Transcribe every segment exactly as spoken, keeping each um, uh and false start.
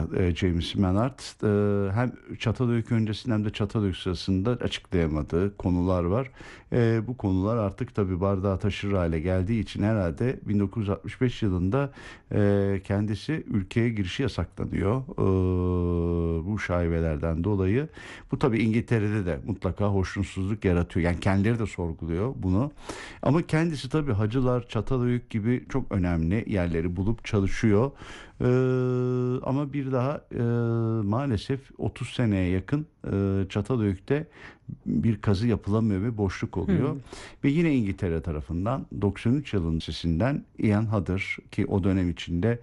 da e, James Maynard e, hem Çatalhöyük öncesinde hem de Çatalhöyük sırasında açıklayamadığı konular var. E, bu konular artık tabii bardağı taşır hale geldiği için herhalde bin dokuz yüz altmış beş yılında e, kendisi ülkeye girişi yasaklanıyor. E, bu şaibelerden dolayı. Bu tabii İngiltere'de de mutlaka hoşnutsuzluk yaratıyor. Yani kendileri de sorguluyor bunu. Ama kendisi tabii Hacılar, Çatalhöyük gibi çok önemli yerleri bulup çalışıyor. Ee, ama bir daha e, maalesef otuz seneye yakın e, Çatalhöyük'te bir kazı yapılamıyor ve boşluk oluyor. Hmm. Ve yine İngiltere tarafından doksan üç yılın sesinden Ian Hodder, ki o dönem içinde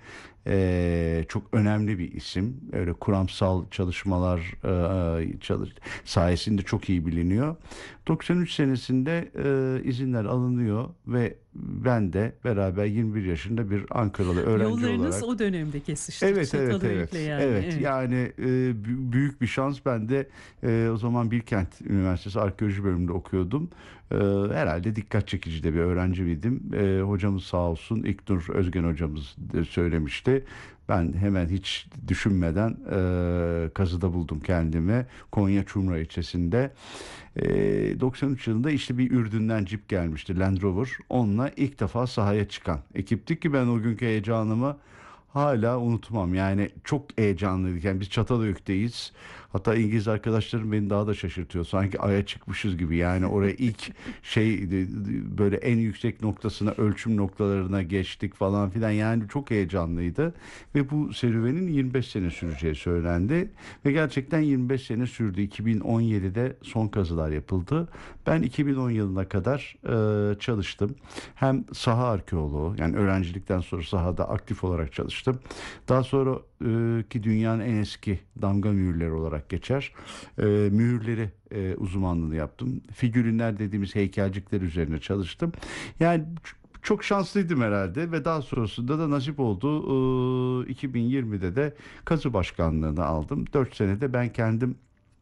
e, çok önemli bir isim. Öyle kuramsal çalışmalar e, çalış, sayesinde çok iyi biliniyor. doksan üç senesinde e, izinler alınıyor ve ben de beraber yirmi bir yaşında bir Ankaralı öğrenci Yollarınız olarak. o dönemde kesişti Evet, evet, Çatalhöyük'le evet, yani. evet. Evet. Yani e, bü- büyük bir şans. Ben de e, o zaman Bilkent Üniversitesi Arkeoloji bölümünde okuyordum. E, herhalde dikkat çekici de bir öğrenci miydim? E, hocamız sağ olsun, İlknur Özgen hocamız de söylemişti. Ben hemen hiç düşünmeden e, kazıda buldum kendimi. Konya Çumra ilçesinde. E, doksan üç yılında işte bir Ürdün'den cip gelmişti, Land Rover. Onunla ilk defa sahaya çıkan ekiptik ki ben o günkü heyecanımı hala unutmam. Yani çok heyecanlıydık. Yani biz Çatalhöyük'teyiz. Hatta İngiliz arkadaşlarım beni daha da şaşırtıyor. Sanki Ay'a çıkmışız gibi. Yani oraya ilk şey böyle en yüksek noktasına, ölçüm noktalarına geçtik falan filan. Yani çok heyecanlıydı. Ve bu serüvenin yirmi beş sene süreceği söylendi. Ve gerçekten yirmi beş sene sürdü. iki bin on yedide son kazılar yapıldı. Ben iki bin on yılına kadar e, çalıştım. Hem saha arkeoloğu, yani öğrencilikten sonra sahada aktif olarak çalıştım. Daha sonra e, ki dünyanın en eski damga mühürleri olarak geçer. E, mühürleri e, uzmanlığını yaptım. Figürinler dediğimiz heykelcikler üzerine çalıştım. Yani ç- çok şanslıydım herhalde ve daha sonrasında da nasip oldu. E, iki bin yirmide de kazı başkanlığını aldım. Dört senede ben kendim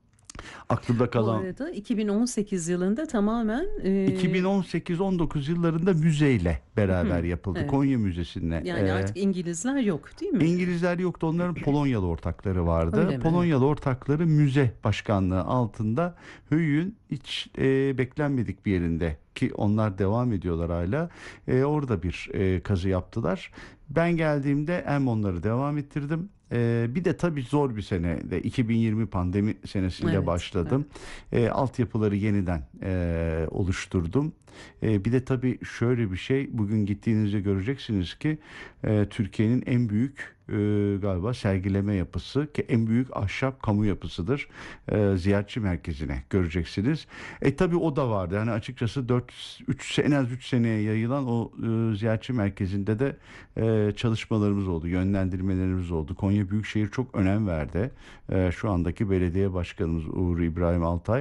aklımda Bu kalan. arada iki bin on sekiz yılında tamamen e, iki bin on sekiz on dokuz yıllarında müzeyle beraber hı, yapıldı. evet. Konya Müzesi'ne. Yani e, artık İngilizler yok, değil mi? İngilizler yoktu. Onların Polonyalı ortakları vardı. Öyle mi? Evet. Polonyalı ortakları müze başkanlığı altında Höyük'ün hiç e, beklenmedik bir yerinde, ki onlar devam ediyorlar hala. E, orada bir e, kazı yaptılar. Ben geldiğimde hem onları devam ettirdim. E, bir de tabii zor bir sene de iki bin yirmi pandemi senesiyle Evet, evet. başladım. E, altyapıları yeniden e, oluşturdum. E, bir de tabii şöyle bir şey, bugün gittiğinizde göreceksiniz ki e, Türkiye'nin en büyük e, galiba sergileme yapısı, ki en büyük ahşap kamu yapısıdır. E, ziyaretçi merkezine göreceksiniz. E tabii o da vardı. Yani açıkçası dört üç en az üç seneye yayılan o e, ziyaretçi merkezinde de e, çalışmalarımız oldu, yönlendirmelerimiz oldu. Konya Büyükşehir çok önem verdi. E, şu andaki belediye başkanımız Uğur İbrahim Altay.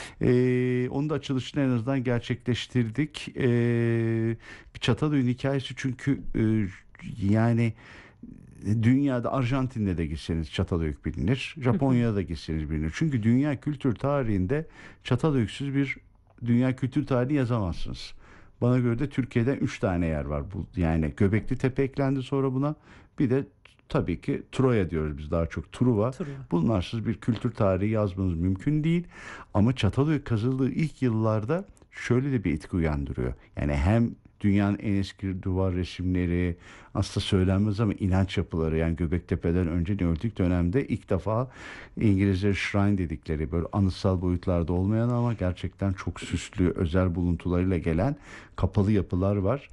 E, onun da açılışını en azından gerçekleştirdik. E, bir Çatalhöyük'ün hikayesi, çünkü e, yani dünyada Arjantin'de de gitseniz Çatalhöyük bilinir. Japonya'da da gitseniz bilinir. Çünkü dünya kültür tarihinde Çatalhöyüksüz bir dünya kültür tarihi yazamazsınız. Bana göre de Türkiye'den üç tane yer var. Bu, yani Göbekli Tepe eklendi sonra buna. Bir de tabii ki Troya diyoruz biz daha çok, Truva. Truva. Bunlarsız bir kültür tarihi yazmanız mümkün değil. Ama Çatalhöyük kazıldığı ilk yıllarda şöyle de bir etki uyandırıyor. Yani hem dünyanın en eski duvar resimleri, aslında söylenmez ama inanç yapıları, yani Göbektepe'den önce Neolitik dönemde ilk defa İngilizler shrine dedikleri, böyle anıtsal boyutlarda olmayan ama gerçekten çok süslü özel buluntularıyla gelen kapalı yapılar var.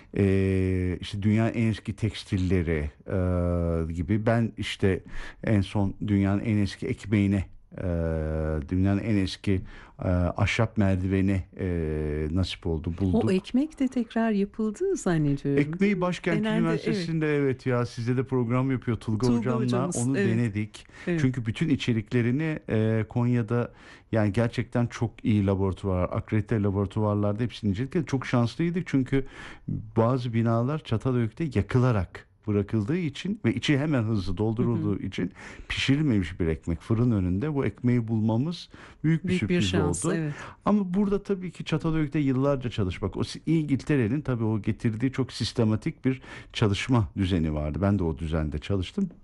Ee, işte dünyanın en eski tekstilleri e, gibi, ben işte en son dünyanın en eski ekmeğini, e, dünyanın en eski e, ahşap merdiveni e, nasip oldu, O bulduk. ekmek de tekrar yapıldı zannediyorum, değil Ekmeği mi? Başkent Denendi, evet. Üniversitesi'nde, evet ya, sizde de program yapıyor Tulga Tuğba hocamla, hocamız, onu evet. denedik. Evet. Çünkü bütün içeriklerini e, Konya'da, yani gerçekten çok iyi laboratuvar, akredite laboratuvarlarda hepsini inceledik. Çok şanslıydık çünkü bazı binalar Çatalhöyük'te yakılarak bırakıldığı için ve içi hemen hızlı Hı hı. doldurulduğu için pişirilmemiş bir ekmek fırın önünde, bu ekmeği bulmamız büyük bir Büyük bir sürpriz şans, oldu. evet. Ama burada tabii ki Çatalhöyük'te yıllarca çalışmak, o si- İngiltere'nin tabii o getirdiği çok sistematik bir çalışma düzeni vardı. Ben de o düzende çalıştım.